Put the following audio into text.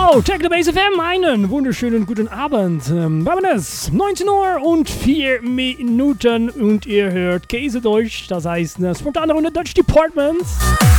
So, Check the Base FM, einen wunderschönen guten Abend. Wir haben es 19 Uhr und 4 Minuten und ihr hört Käsedeutsch, das heißt eine spontane Runde Dutch Department.